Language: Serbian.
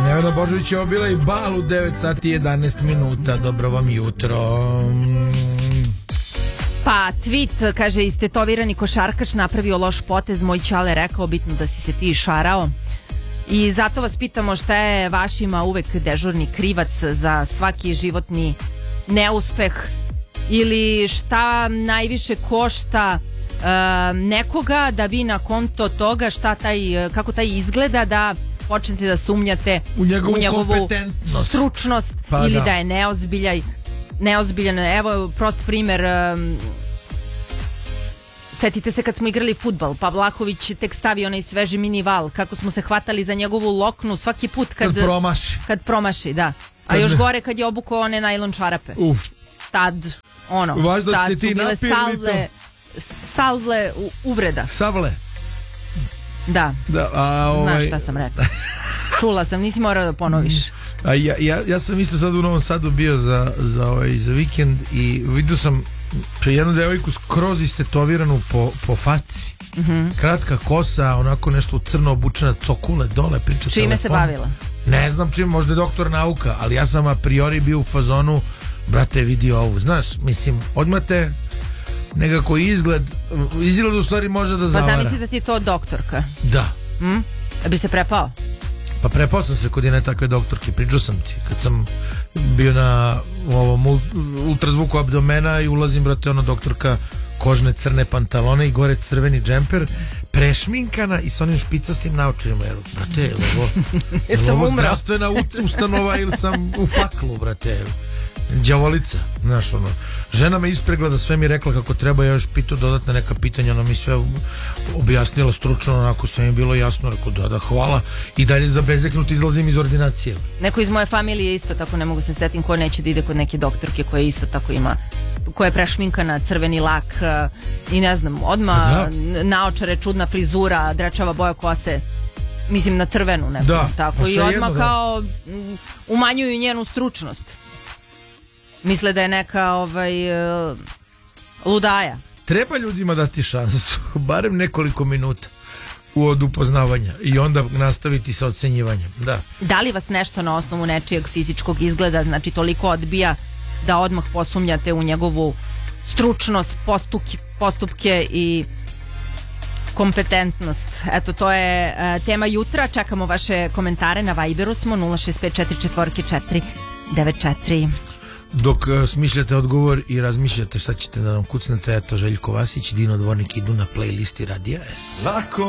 Nevena Božović je obila i bal u 9 sati 11 minuta. Dobro vam jutro. Pa tweet, kaže, istetovirani košarkaš napravio loš potez, moj ćale rekao, bitno da si se ti šarao. I zato vas pitamo šta je vašima uvek dežurni krivac za svaki životni neuspeh ili šta najviše košta nekoga da vi na konto toga kako taj izgleda da počnete da sumnjate u njegovu stručnost ili da je neozbiljan. Evo prost primer, setite se kad smo igrali fudbal, pa Vlahović tek stavi onaj sveži mini val, kako smo se hvatali za njegovu loknu svaki put kad promaši, da. A još gore kad je obukao one najlon čarape. Tad su bile salve uvreda. Savle. Da. Znaš šta sam rekla. Čula sam, nisi morao da ponoviš. Ja sam isto sad u Novom Sadu bio za vikend i vidio sam jednu devojku skroz istetoviranu po faci. Kratka kosa, onako nešto crno obučena, cokule dole, priča telefon. Čime se bavila? Ne znam čim, možda je doktor nauka, ali ja sam a priori bio u fazonu, brate, vidi ovu, znaš, mislim, odmah te nekako izgled u stvari može da zavara. Pa zamisli da ti je to doktorka. Da. Da bi se prepao? Pa prepao sam se kod jedne takve doktorke, pričao sam ti, kad sam bio na ovom ultrazvuku abdomena i ulazim, brate, doktorka, kožne crne pantalone i gore crveni džemper, prešminkana i s onim špicastim naočarima. Brate, je li ovo zdravstvena ustanova ili sam u paklu, brate? Đavolica, znaš, žena me ispregleda, sve mi rekla kako treba, ja još pitao dodatne neka pitanja, ona mi sve objasnila stručno, onako sve mi bilo jasno, rekao da, hvala, i dalje zabezeknut izlazim iz ordinacije. Neko iz moje familije isto tako, ne mogu se setim ko neće da ide kod neke doktorke koja isto tako ima, koja je prešminkana, crveni lak i ne znam, odmah naočare, čudna frizura, drečava boja kose, mislim na crvenu nekom, tako, i odmah kao umanjuju njenu stručnost. Misle da je neka ludaja. Treba ljudima dati šansu, barem nekoliko minuta od upoznavanja i onda nastaviti sa ocenjivanjem. Da li vas nešto na osnovu nečijeg fizičkog izgleda, znači toliko odbija da odmah posumnjate u njegovu stručnost, postupke i kompetentnost? Eto, to je tema jutra. Čekamo vaše komentare, na Viberu smo 065444994. Dok smišljate odgovor i razmišljate šta ćete da nam kucnete, eto Željko Vasić, Dino Dvornik idu na playlisti Radija S.